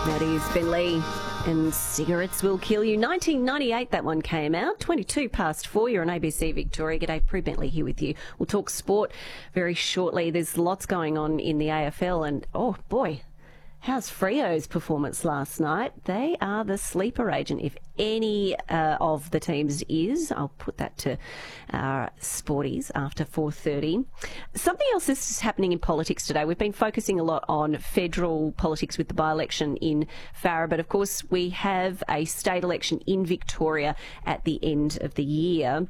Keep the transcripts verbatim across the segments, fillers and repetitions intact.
That is Ben Lee and Cigarettes Will Kill You. nineteen ninety-eight, that one came out. twenty-two past four, you're on A B C Victoria. G'day, Prue Bentley here with you. We'll talk sport very shortly. There's lots going on in the A F L and, oh boy, how's Freo's performance last night? They are the sleeper agent. If any uh, of the teams is, I'll put that to our sporties after four thirty. Something else that's is happening in politics today. We've been focusing a lot on federal politics with the by-election in Farrer, but of course we have a state election in Victoria at the end of the year.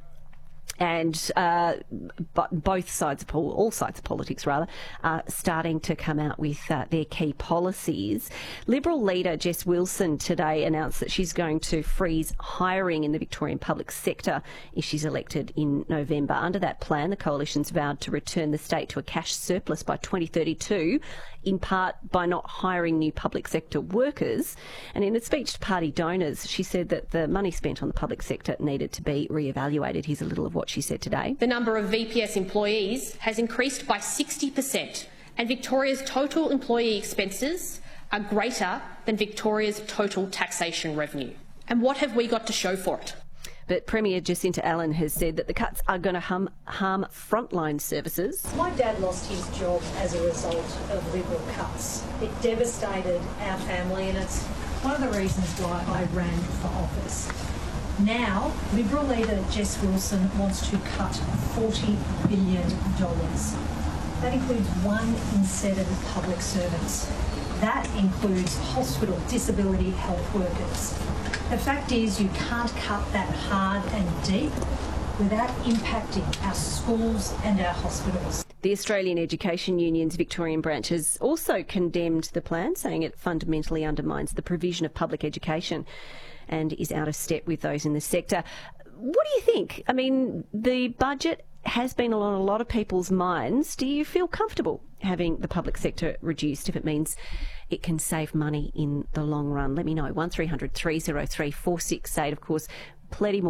And uh, but both sides, of all sides of politics rather, are starting to come out with uh, their key policies. Liberal leader Jess Wilson today announced that she's going to freeze hiring in the Victorian public sector if she's elected in November. Under that plan, the coalition's vowed to return the state to a cash surplus by twenty thirty-two, in part by not hiring new public sector workers. And in a speech to party donors, she said that the money spent on the public sector needed to be re-evaluated. Here's a little of what she said today. The number of V P S employees has increased by sixty percent, and Victoria's total employee expenses are greater than Victoria's total taxation revenue. And what have we got to show for it? But Premier Jacinta Allen has said that the cuts are going to harm, harm frontline services. My dad lost his job as a result of Liberal cuts. It devastated our family, and it's one of the reasons why I ran for office. Now, Liberal leader Jess Wilson wants to cut forty billion dollars. That includes one in seven public servants. That includes hospital disability health workers. The fact is, you can't cut that hard and deep without impacting our schools and our hospitals. The Australian Education Union's Victorian branch has also condemned the plan, saying it fundamentally undermines the provision of public education and is out of step with those in the sector. What do you think? I mean, the budget has been on a lot of people's minds. Do you feel comfortable having the public sector reduced if it means it can save money in the long run? Let me know. one three hundred three oh three four six eight. Of course, plenty more